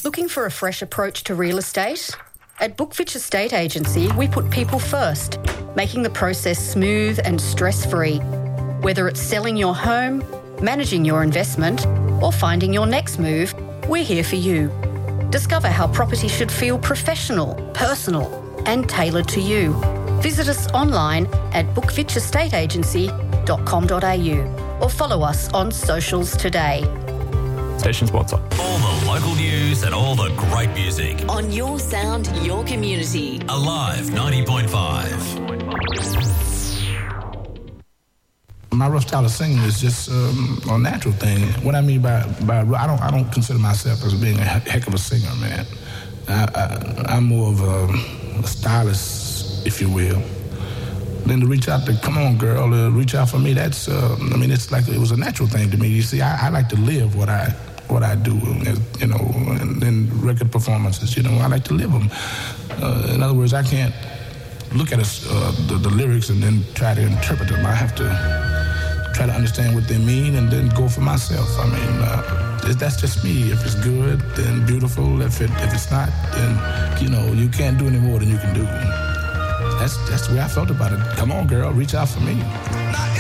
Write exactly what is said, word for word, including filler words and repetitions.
Looking for a fresh approach to real estate? At Bookfitch Estate Agency, we put people first, making the process smooth and stress-free. Whether it's selling your home, managing your investment, or finding your next move, we're here for you. Discover how property should feel professional, personal, and tailored to you. Visit us online at bookfitch estate agency dot com dot a u or follow us on socials today. Station sponsor. All the local news and all the great music. On your sound, your community. Alive ninety point five. My rough style of singing is just um, a natural thing. What I mean by by I don't I don't consider myself as being a heck of a singer, man. I, I, I'm more of a, a stylist, if you will. Then to reach out to, come on, girl, to reach out for me, that's, uh, I mean, it's like, it was a natural thing to me. You see, I, I like to live what I what I do, you know, and then record performances, you know, I like to live them. Uh, in other words, I can't look at a, uh, the, the lyrics and then try to interpret them. I have to try to understand what they mean and then go for myself. I mean, uh, that's just me. If it's good, then beautiful. If it if it's not, then, you know, you can't do any more than you can do. That's that's the way I felt about it. Come on, girl, reach out for me.